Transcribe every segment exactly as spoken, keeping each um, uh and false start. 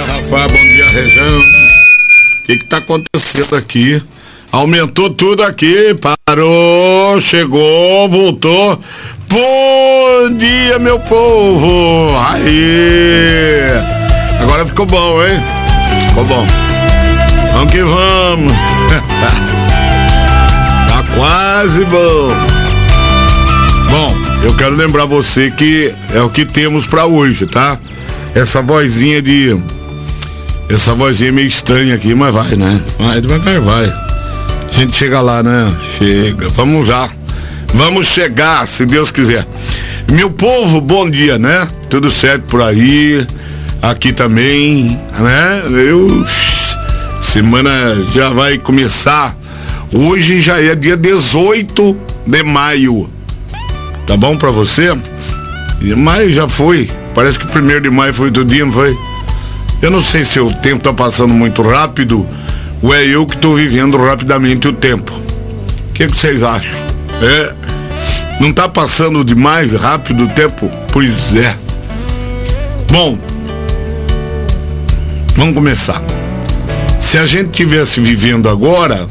Rafa, bom dia, região. O que que tá acontecendo aqui? Aumentou tudo aqui, parou, chegou, voltou. Bom dia, meu povo. Aí, agora ficou bom, hein? Ficou bom. Vamos que vamos. Tá quase bom. Bom, eu quero lembrar você que é o que temos pra hoje, tá? Essa vozinha de... Essa vozinha meio estranha aqui, mas vai, né? Vai, devagar vai. A gente chega lá, né? Chega, vamos já. Vamos chegar, se Deus quiser. Meu povo, bom dia, né? Tudo certo por aí. Aqui também, né? Eu... Semana já vai começar. Hoje já é dia dezoito de maio. Tá bom pra você? Maio já foi. Parece que o primeiro de maio foi outro dia, não foi? Eu não sei se o tempo tá passando muito rápido ou é eu que tô vivendo rapidamente o tempo. O que que vocês acham? É? Não tá passando demais rápido o tempo? Pois é. Bom, vamos começar. Se a gente tivesse vivendo agora,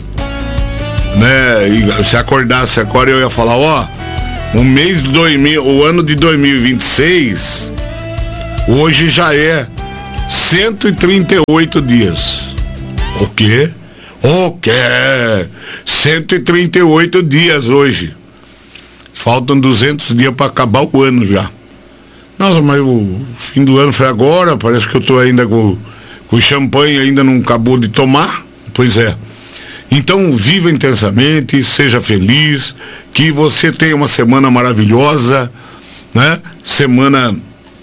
né, e se acordasse agora, eu ia falar, ó, o mês de dois mil, o ano de dois mil e vinte e seis, hoje já é cento e trinta e oito dias. O quê? O quê? cento e trinta e oito dias hoje. Faltam duzentos dias para acabar o ano já. Nossa, mas o fim do ano foi agora, parece que eu tô ainda com, com o champanhe, ainda não acabou de tomar. Pois é. Então, viva intensamente, seja feliz, que você tenha uma semana maravilhosa, né? Semana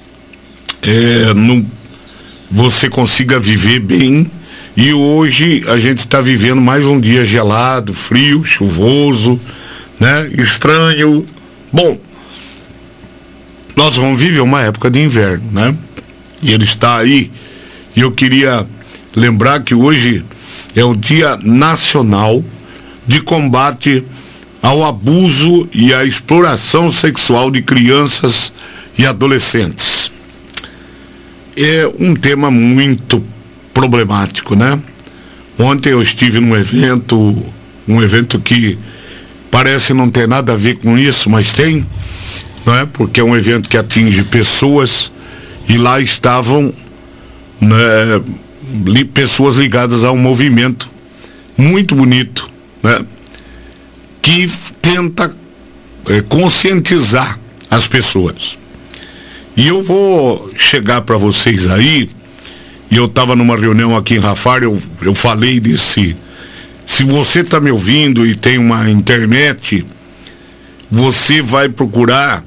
é, no, você consiga viver bem. E hoje a gente está vivendo mais um dia gelado, frio, chuvoso, né? Estranho. Bom, nós vamos viver uma época de inverno, né? E ele está aí. E eu queria lembrar que hoje é o Dia Nacional de Combate ao Abuso e à Exploração Sexual de Crianças e Adolescentes. É um tema muito problemático, né? Ontem eu estive num evento, um evento que parece não ter nada a ver com isso, mas tem, não é? Porque é um evento que atinge pessoas e lá estavam, né, li, pessoas ligadas a um movimento muito bonito, né? Que tenta é, conscientizar as pessoas. E eu vou chegar para vocês aí, e eu estava numa reunião aqui em Rafar, eu, eu falei desse, se você está me ouvindo e tem uma internet, você vai procurar,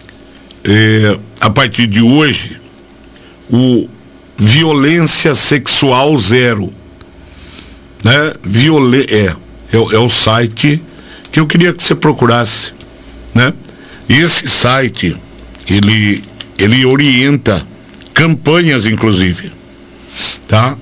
é, a partir de hoje, o Violência Sexual Zero, né? Viole, é, é, é o site que eu queria que você procurasse, né? Esse site, ele, ele orienta campanhas, inclusive, tá?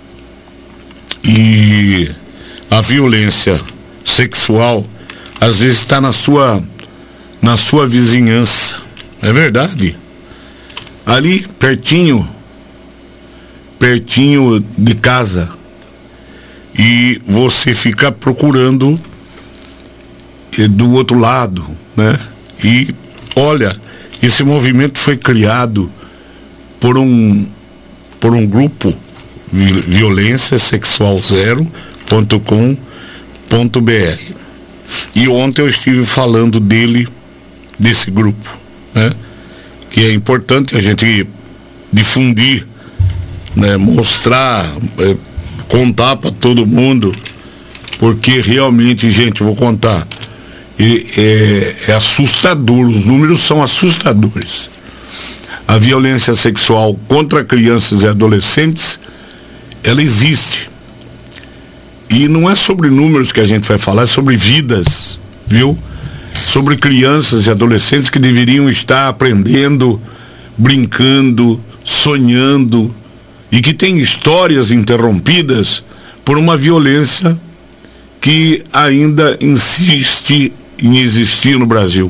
E a violência sexual às vezes está na sua na sua vizinhança, é verdade. Ali pertinho pertinho de casa, e você fica procurando do outro lado, né? E olha, esse movimento foi criado por um por um grupo, violência sexual zero ponto com ponto br, e ontem eu estive falando dele, desse grupo, né? Que é importante a gente difundir, né? Mostrar, é, contar para todo mundo, porque realmente, gente, eu vou contar, é, é, é assustador, os números são assustadores. A violência sexual contra crianças e adolescentes, ela existe. E não é sobre números que a gente vai falar, é sobre vidas, viu? Sobre crianças e adolescentes que deveriam estar aprendendo, brincando, sonhando, e que têm histórias interrompidas por uma violência que ainda insiste em existir no Brasil.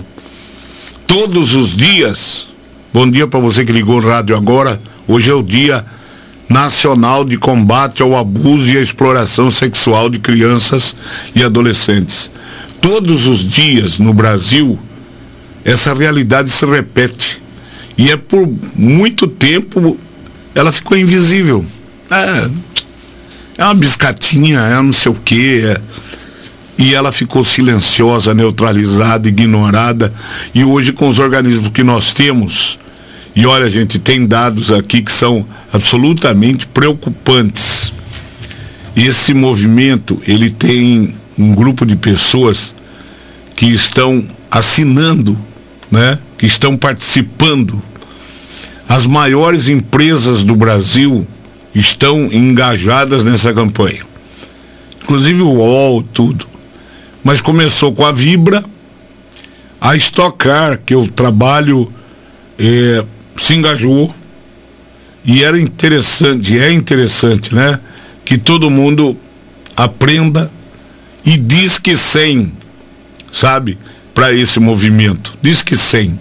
Todos os dias, bom dia para você que ligou o rádio agora, hoje é o Dia Nacional de Combate ao Abuso e à Exploração Sexual de Crianças e Adolescentes. Todos os dias no Brasil, essa realidade se repete. E é por muito tempo ela ficou invisível. É, é uma biscatinha, é não sei o quê. É, e ela ficou silenciosa, neutralizada, ignorada. E hoje, com os organismos que nós temos, e olha, gente, tem dados aqui que são absolutamente preocupantes. Esse movimento, ele tem um grupo de pessoas que estão assinando, né, que estão participando. As maiores empresas do Brasil estão engajadas nessa campanha. Inclusive o U O L, tudo. Mas começou com a Vibra, a Stock Car, que eu trabalho, é, se engajou. E era interessante, é interessante, né? Que todo mundo aprenda e diz que sim, sabe? Para esse movimento. Diz que sim.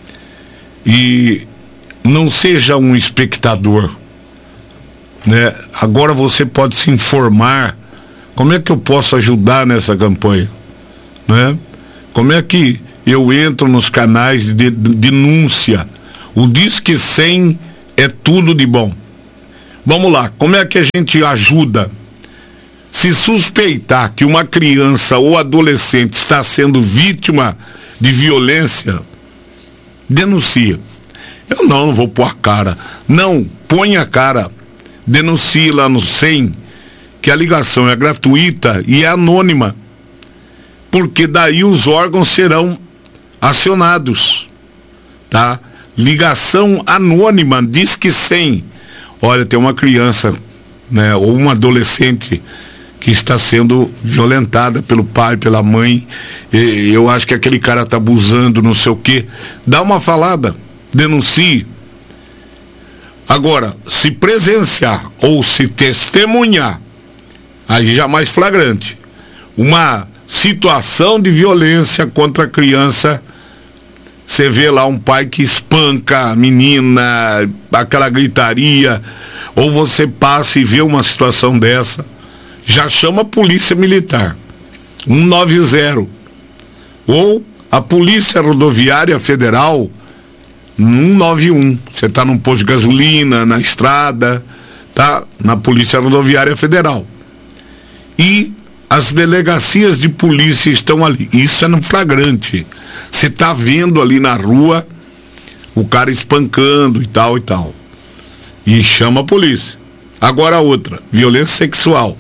E não seja um espectador, né? Agora você pode se informar. Como é que eu posso ajudar nessa campanha, né? Como é que eu entro nos canais de, de, de denúncia? O Disque cem é tudo de bom. Vamos lá, como é que a gente ajuda? Se suspeitar que uma criança ou adolescente está sendo vítima de violência, denuncia. Eu não, não vou pôr a cara. Não, põe a cara. Denuncie lá no cem, que a ligação é gratuita e é anônima. Porque daí os órgãos serão acionados, tá? Ligação anônima, Disque cem. Olha, tem uma criança, né, ou uma adolescente que está sendo violentada pelo pai, pela mãe. E eu acho que aquele cara está abusando, não sei o quê. Dá uma falada, denuncie. Agora, se presenciar ou se testemunhar, aí já mais flagrante, uma situação de violência contra a criança, você vê lá um pai que espanca a menina, aquela gritaria, ou você passa e vê uma situação dessa, já chama a Polícia Militar, um nove zero, ou a Polícia Rodoviária Federal, um nove um. Você está num posto de gasolina, na estrada, tá? Na Polícia Rodoviária Federal. E as delegacias de polícia estão ali. Isso é no flagrante. Você está vendo ali na rua o cara espancando e tal e tal. E chama a polícia. Agora outra, violência sexual.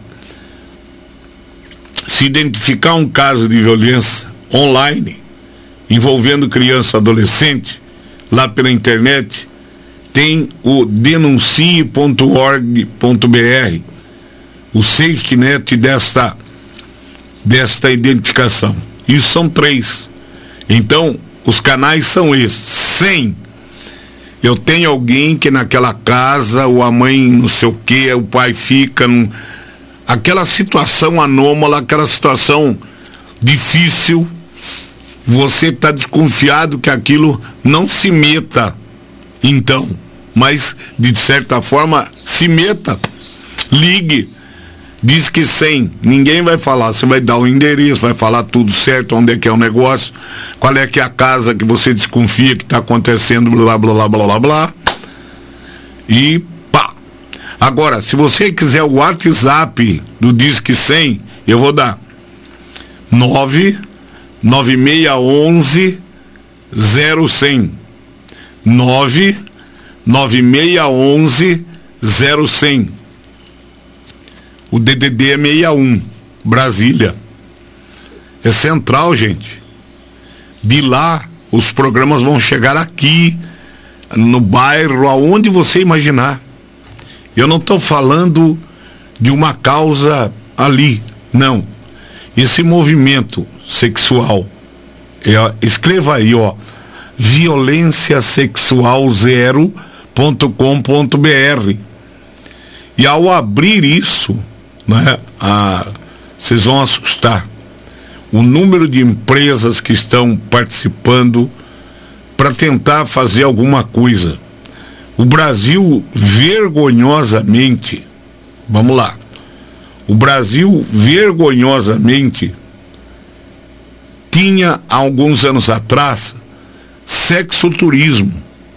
Se identificar um caso de violência online envolvendo criança e adolescente, lá pela internet, tem o denuncie ponto org ponto br, o safety net desta, desta identificação. Isso são três. Então, os canais são esses. cem. Eu tenho alguém que naquela casa, ou a mãe não sei o que, o pai fica... Num, aquela situação anômala, aquela situação difícil, você está desconfiado que aquilo não se meta, então, mas de certa forma se meta, ligue, diz que cem, ninguém vai falar, você vai dar o endereço, vai falar tudo certo, onde é que é o negócio, qual é que é a casa que você desconfia que está acontecendo, blá blá blá blá blá blá, e pá. Agora, se você quiser o WhatsApp do Disque cem, eu vou dar nove nove seis um um zero cem, nove nove seis um um zero cem. O D D D é sessenta e um, Brasília. É central, gente. De lá, os programas vão chegar aqui, no bairro, aonde você imaginar. Eu não estou falando de uma causa ali, não. Esse movimento sexual, é, escreva aí, ó, violência sexual zero ponto com ponto br. E ao abrir isso, né, a, vocês vão assustar. O número de empresas que estão participando para tentar fazer alguma coisa. o Brasil vergonhosamente, vamos lá, o Brasil vergonhosamente tinha, há alguns anos atrás, sexoturismo.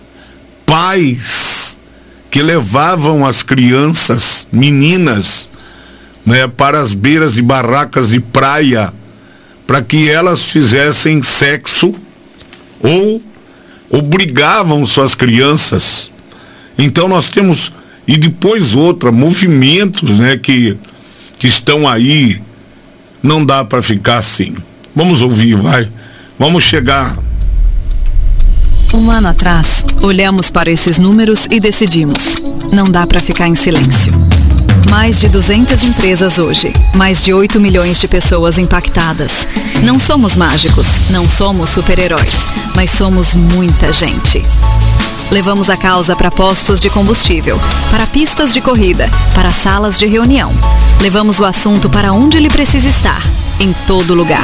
Pais que levavam as crianças, meninas, né, para as beiras de barracas de praia, para que elas fizessem sexo, ou obrigavam suas crianças. Então nós temos, e depois outra, movimentos, né, que, que estão aí. Não dá para ficar assim. Vamos ouvir, vai. Vamos chegar. Um ano atrás, olhamos para esses números e decidimos: não dá para ficar em silêncio. Mais de duzentas empresas hoje, mais de oito milhões de pessoas impactadas. Não somos mágicos, não somos super-heróis, mas somos muita gente. Levamos a causa para postos de combustível, para pistas de corrida, para salas de reunião. Levamos o assunto para onde ele precisa estar, em todo lugar.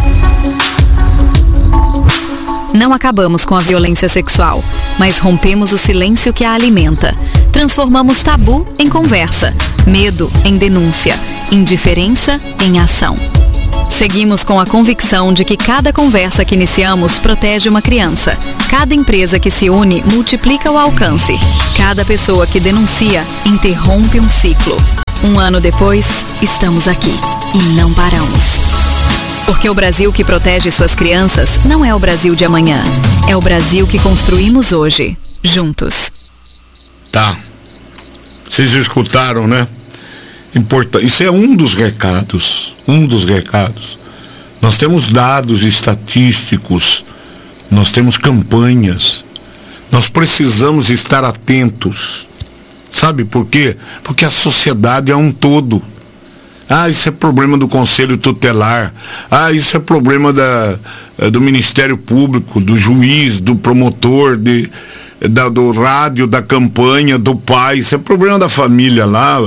Não acabamos com a violência sexual, mas rompemos o silêncio que a alimenta. Transformamos tabu em conversa, medo em denúncia, indiferença em ação. Seguimos com a convicção de que cada conversa que iniciamos protege uma criança. Cada empresa que se une multiplica o alcance. Cada pessoa que denuncia interrompe um ciclo. Um ano depois, estamos aqui e não paramos. Porque o Brasil que protege suas crianças não é o Brasil de amanhã. É o Brasil que construímos hoje, juntos. Tá. Vocês escutaram, né? Importante. Isso é um dos recados. Um dos recados. Nós temos dados estatísticos. Nós temos campanhas. Nós precisamos estar atentos. Sabe por quê? Porque a sociedade é um todo. Ah, isso é problema do Conselho Tutelar. Ah, isso é problema da, do Ministério Público, do juiz, do promotor, de, da, do rádio, da campanha, do pai. Isso é problema da família lá.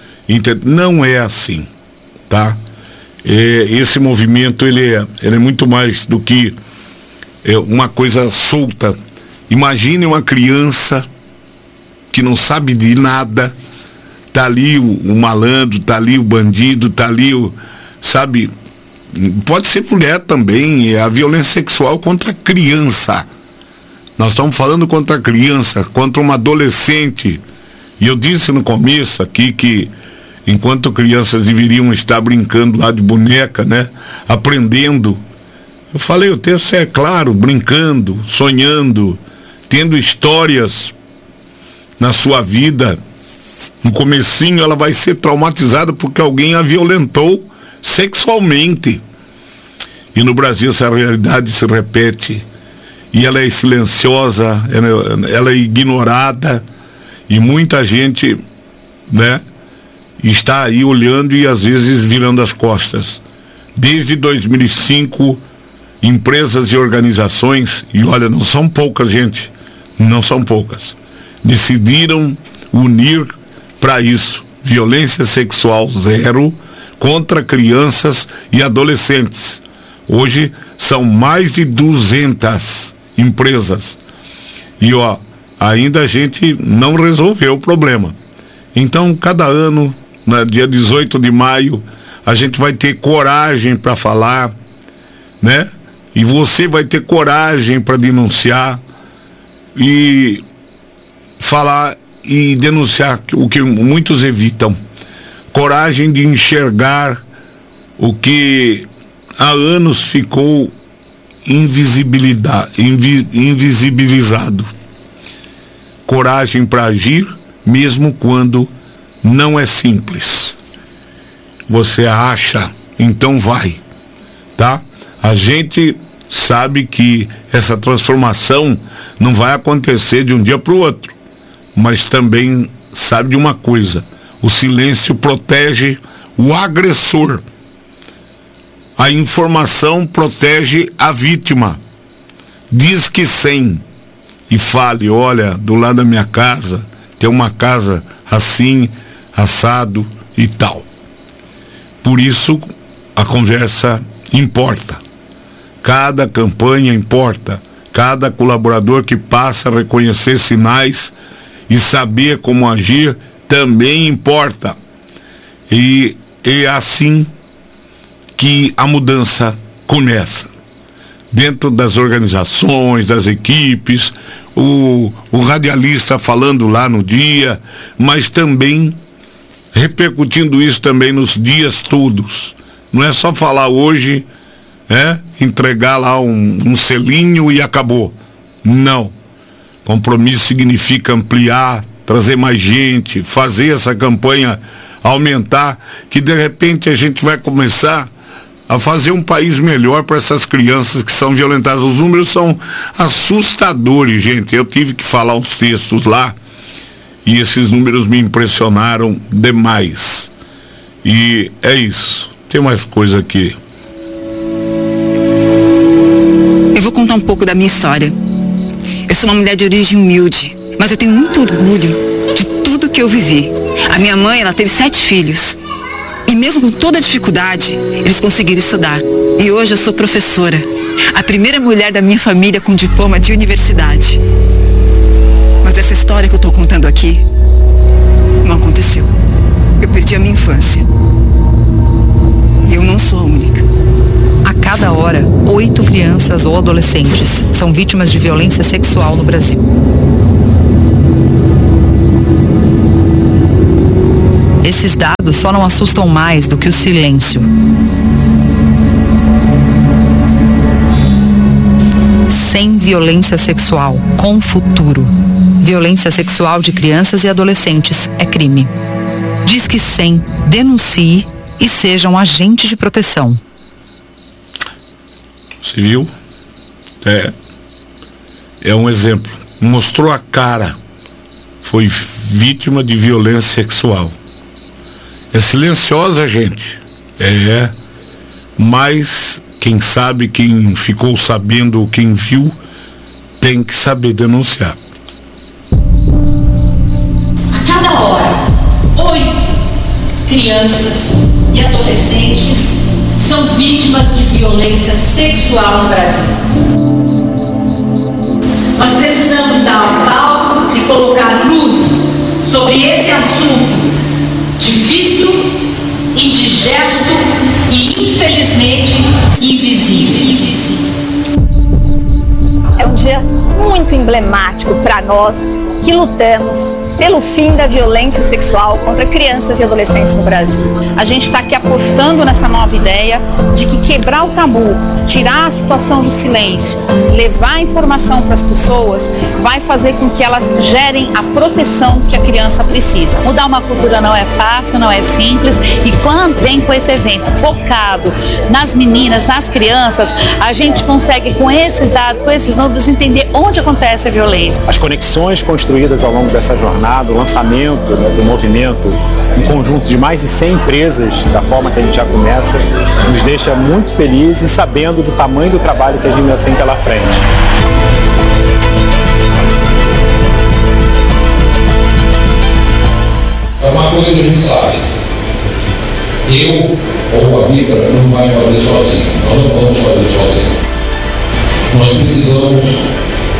Não é assim, tá? É, esse movimento, ele é, ele é muito mais do que é, uma coisa solta. Imagine uma criança que não sabe de nada. Tá ali o, o malandro, tá ali o bandido, tá ali o, sabe, pode ser mulher também, é a violência sexual contra a criança. Nós estamos falando contra a criança, contra uma adolescente. E eu disse no começo aqui que enquanto crianças deveriam estar brincando lá de boneca, né, aprendendo. Eu falei, o texto é claro, brincando, sonhando, tendo histórias na sua vida. No comecinho ela vai ser traumatizada porque alguém a violentou sexualmente. E no Brasil essa realidade se repete. E ela é silenciosa, ela, ela é ignorada. E muita gente, né, está aí olhando e às vezes virando as costas. Desde dois mil e cinco, empresas e organizações, e olha, não são poucas, gente, não são poucas, decidiram unir para isso, violência sexual zero contra crianças e adolescentes. Hoje são mais de duzentas empresas. E ó, ainda a gente não resolveu o problema. Então, cada ano, no dia dezoito de maio, a gente vai ter coragem para falar, né? E você vai ter coragem para denunciar e falar e denunciar o que muitos evitam. Coragem de enxergar o que há anos ficou invisibilidade, invi, invisibilizado. Coragem para agir, mesmo quando não é simples. Você acha, então vai, tá? A gente sabe que essa transformação não vai acontecer de um dia para o outro. Mas também sabe de uma coisa: o silêncio protege o agressor. A informação protege a vítima. Diz que sim e fale, olha, do lado da minha casa tem uma casa assim, assado e tal. Por isso a conversa importa. Cada campanha importa. Cada colaborador que passa a reconhecer sinais e saber como agir também importa. E é assim que a mudança começa. Dentro das organizações, das equipes, o, o radialista falando lá no dia, mas também repercutindo isso também nos dias todos. Não é só falar hoje, é, entregar lá um, um selinho e acabou. Não. Compromisso significa ampliar, trazer mais gente, fazer essa campanha aumentar, que de repente a gente vai começar a fazer um país melhor para essas crianças que são violentadas. Os números são assustadores, gente. Eu tive que falar uns textos lá e esses números me impressionaram demais. E é isso. Tem mais coisa aqui. Eu vou contar um pouco da minha história. Eu sou uma mulher de origem humilde, mas eu tenho muito orgulho de tudo que eu vivi. A minha mãe, ela teve sete filhos. E mesmo com toda a dificuldade, eles conseguiram estudar. E hoje eu sou professora. A primeira mulher da minha família com diploma de universidade. Mas essa história que eu estou contando aqui não aconteceu. Eu perdi a minha infância. E eu não sou a única. A cada hora, oito crianças ou adolescentes são vítimas de violência sexual no Brasil. Esses dados só não assustam mais do que o silêncio. Sem violência sexual, com futuro. Violência sexual de crianças e adolescentes é crime. Diz que cem, denuncie e seja um agente de proteção. Você viu? É, é um exemplo. Mostrou a cara. Foi vítima de violência sexual. É silenciosa, gente. É. Mas quem sabe, quem ficou sabendo, quem viu, tem que saber denunciar. A cada hora, oito crianças e adolescentes são vítimas de violência sexual no Brasil. Nós precisamos dar um palco e colocar luz sobre esse assunto difícil, indigesto e, infelizmente, invisível. É um dia muito emblemático para nós que lutamos pelo fim da violência sexual contra crianças e adolescentes no Brasil. A gente está aqui apostando nessa nova ideia de que quebrar o tabu, tirar a situação do silêncio, levar a informação para as pessoas, vai fazer com que elas gerem a proteção que a criança precisa. Mudar uma cultura não é fácil, não é simples, e quando vem com esse evento focado nas meninas, nas crianças, a gente consegue, com esses dados, com esses números, entender onde acontece a violência. As conexões construídas ao longo dessa jornada, o lançamento, né, do movimento, um conjunto de mais de cem empresas, da forma que a gente já começa, nos deixa muito felizes, sabendo do tamanho do trabalho que a gente ainda tem pela frente. É uma coisa que a gente sabe. Eu ou a vida não vai fazer sozinho. Nós não vamos fazer sozinho. Nós precisamos